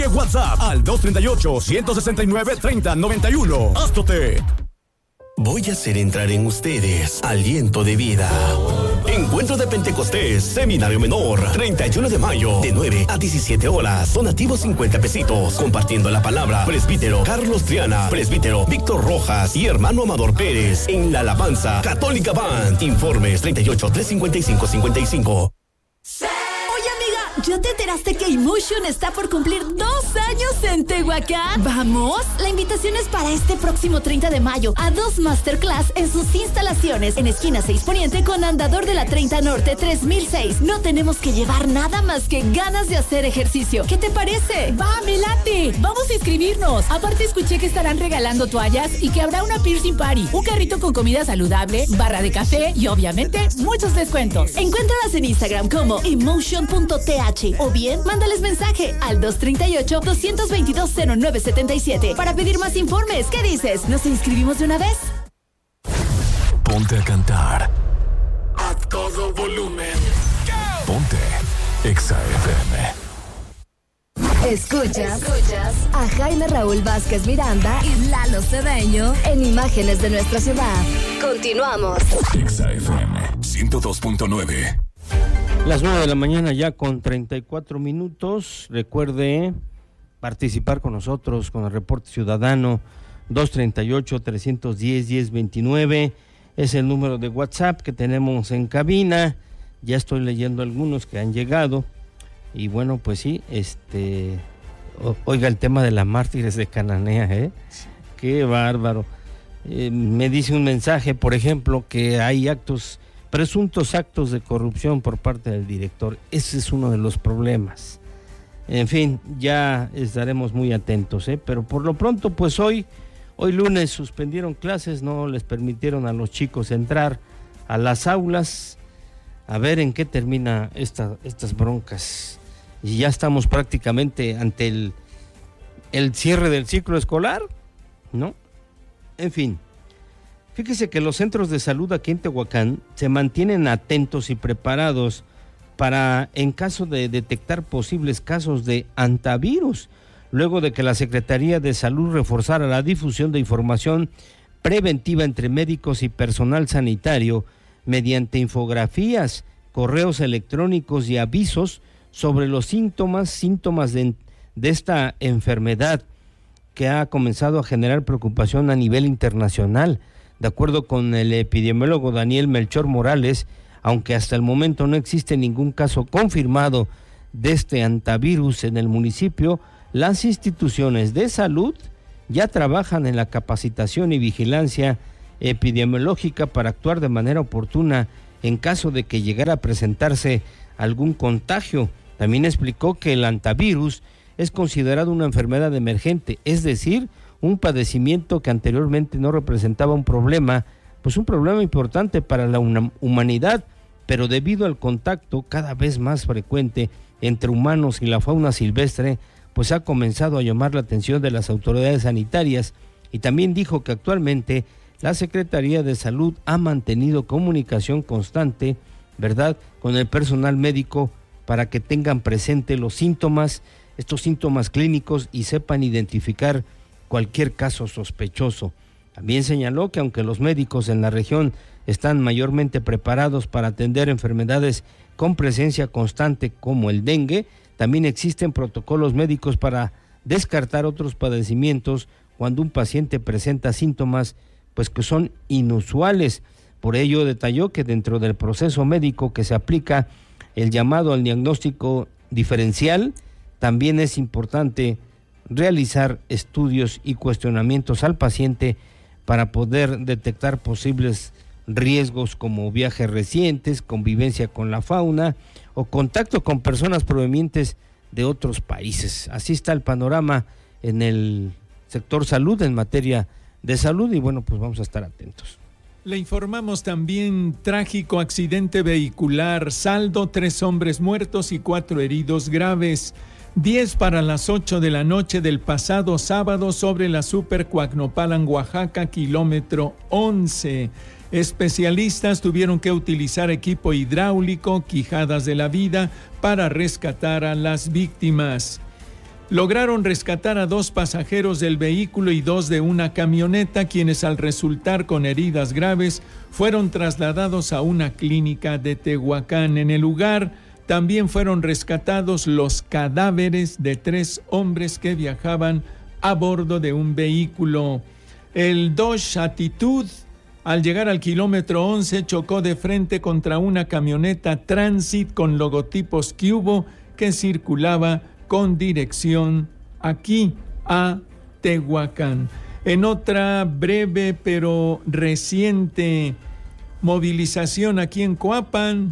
Envíe WhatsApp al 238-169-3091. Astotec. Voy a hacer entrar en ustedes aliento de vida. Encuentro de Pentecostés, Seminario Menor, 31 de mayo, de 9 a 17 horas. Donativo 50 pesitos. Compartiendo la palabra, presbítero Carlos Triana, presbítero Víctor Rojas y hermano Amador Pérez en la alabanza Católica Band. Informes 38-355-55. ¿Ya te enteraste que Emotion está por cumplir 2 años en Tehuacán? ¿Vamos? La invitación es para este próximo 30 de mayo a 2 masterclass en sus instalaciones en esquina 6 Poniente con andador de la 30 Norte 3006. No tenemos que llevar nada más que ganas de hacer ejercicio. ¿Qué te parece? ¡Va, me late! ¡Vamos a inscribirnos! Aparte escuché que estarán regalando toallas y que habrá una piercing party, un carrito con comida saludable, barra de café y obviamente muchos descuentos. Encuéntralas en Instagram como emotion.th o bien mándales mensaje al 238-222-0977 para pedir más informes. ¿Qué dices? ¿Nos inscribimos de una vez? Ponte a cantar a todo volumen. Ponte Exa FM. Escuchas a Jaime Raúl Vázquez Miranda y Lalo Cedeño en Imágenes de Nuestra Ciudad. Continuamos. Exa FM 102.9. Las 9 de la mañana ya con 34 minutos. Recuerde participar con nosotros con el reporte ciudadano 238-310-1029. Es el número de WhatsApp que tenemos en cabina. Ya estoy leyendo algunos que han llegado. Y bueno, pues sí, oiga el tema de las mártires de Cananea, ¿eh? Qué bárbaro. Me dice un mensaje, por ejemplo, que hay presuntos actos de corrupción por parte del director. Ese es uno de los problemas. En fin, ya estaremos muy atentos, pero por lo pronto, pues hoy lunes suspendieron clases, no les permitieron a los chicos entrar a las aulas. A ver en qué termina estas broncas. Y ya estamos prácticamente ante el cierre del ciclo escolar, ¿no? En fin. Fíjese que los centros de salud aquí en Tehuacán se mantienen atentos y preparados para, en caso de detectar posibles casos de hantavirus, luego de que la Secretaría de Salud reforzara la difusión de información preventiva entre médicos y personal sanitario mediante infografías, correos electrónicos y avisos sobre los síntomas de esta enfermedad que ha comenzado a generar preocupación a nivel internacional. De acuerdo con el epidemiólogo Daniel Melchor Morales, aunque hasta el momento no existe ningún caso confirmado de este hantavirus en el municipio, las instituciones de salud ya trabajan en la capacitación y vigilancia epidemiológica para actuar de manera oportuna en caso de que llegara a presentarse algún contagio. También explicó que el hantavirus es considerado una enfermedad emergente, es decir, un padecimiento que anteriormente no representaba un problema importante para la humanidad, pero debido al contacto cada vez más frecuente entre humanos y la fauna silvestre, pues ha comenzado a llamar la atención de las autoridades sanitarias. Y también dijo que actualmente la Secretaría de Salud ha mantenido comunicación constante, ¿verdad?, con el personal médico para que tengan presente estos síntomas clínicos y sepan identificar cualquier caso sospechoso. También señaló que aunque los médicos en la región están mayormente preparados para atender enfermedades con presencia constante como el dengue, también existen protocolos médicos para descartar otros padecimientos cuando un paciente presenta síntomas pues que son inusuales. Por ello detalló que dentro del proceso médico que se aplica el llamado al diagnóstico diferencial, también es importante realizar estudios y cuestionamientos al paciente para poder detectar posibles riesgos como viajes recientes, convivencia con la fauna o contacto con personas provenientes de otros países. Así está el panorama en el sector salud, en materia de salud, y bueno, pues vamos a estar atentos. Le informamos también trágico accidente vehicular, saldo 3 hombres muertos y 4 heridos graves. 10 para las 8 de la noche del pasado sábado sobre la Super Coacnopalan, Oaxaca, kilómetro 11. Especialistas tuvieron que utilizar equipo hidráulico, quijadas de la vida, para rescatar a las víctimas. Lograron rescatar a 2 pasajeros del vehículo y 2 de una camioneta, quienes al resultar con heridas graves fueron trasladados a una clínica de Tehuacán. En el lugar también fueron rescatados los cadáveres de 3 hombres que viajaban a bordo de un vehículo. El Dodge Attitude, al llegar al kilómetro 11, chocó de frente contra una camioneta Transit con logotipos Cubo que circulaba con dirección aquí a Tehuacán. En otra breve pero reciente movilización aquí en Coapan,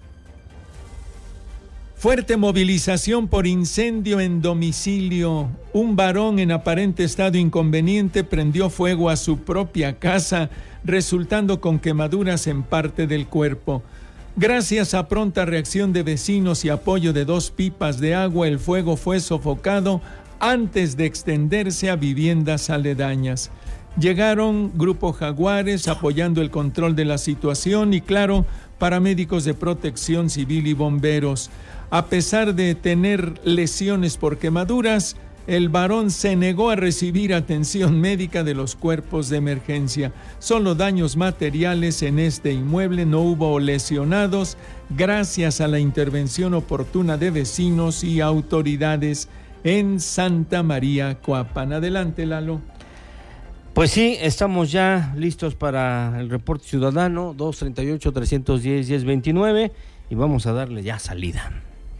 fuerte movilización por incendio en domicilio. Un varón en aparente estado inconveniente prendió fuego a su propia casa, resultando con quemaduras en parte del cuerpo. Gracias a pronta reacción de vecinos y apoyo de 2 pipas de agua, el fuego fue sofocado antes de extenderse a viviendas aledañas. Llegaron Grupo Jaguares apoyando el control de la situación y, claro, paramédicos de Protección Civil y bomberos. A pesar de tener lesiones por quemaduras, el varón se negó a recibir atención médica de los cuerpos de emergencia. Solo daños materiales en este inmueble, no hubo lesionados, gracias a la intervención oportuna de vecinos y autoridades en Santa María, Coapan. Adelante, Lalo. Pues sí, estamos ya listos para el reporte ciudadano 238-310-1029 y vamos a darle ya salida.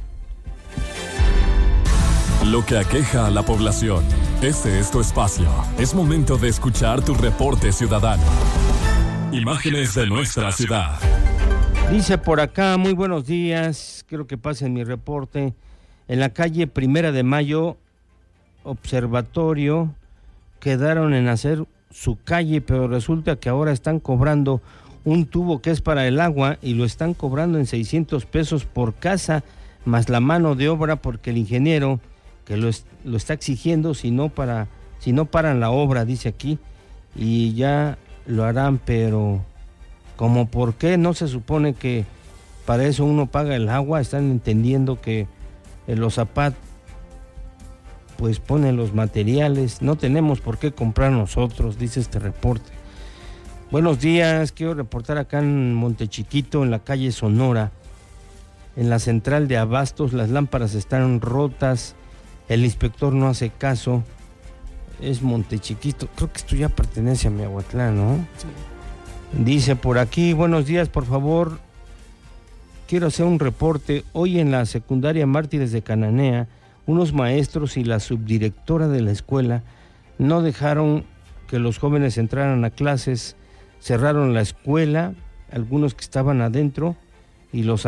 Lo que aqueja a la población. Este es tu espacio. Es momento de escuchar tu reporte ciudadano. Imágenes de nuestra ciudad. Dice por acá, muy buenos días, quiero que pasen mi reporte. En la calle 1 de Mayo, Observatorio, quedaron en hacer su calle, pero resulta que ahora están cobrando un tubo que es para el agua y lo están cobrando en 600 pesos por casa, más la mano de obra, porque el ingeniero que lo está exigiendo, si no paran la obra, dice aquí, y ya lo harán, pero como por qué, no se supone que para eso uno paga el agua. Están entendiendo que los APAT pues ponen los materiales, no tenemos por qué comprar nosotros, dice este reporte. Buenos días, quiero reportar acá en Montechiquito, en la calle Sonora, en la central de abastos, las lámparas están rotas, el inspector no hace caso. Es Montechiquito, creo que esto ya pertenece a Miahuatlán, ¿no? Sí. Dice por aquí, buenos días, por favor, quiero hacer un reporte. Hoy en la secundaria Mártires de Cananea, unos maestros y la subdirectora de la escuela no dejaron que los jóvenes entraran a clases, cerraron la escuela, algunos que estaban adentro, y los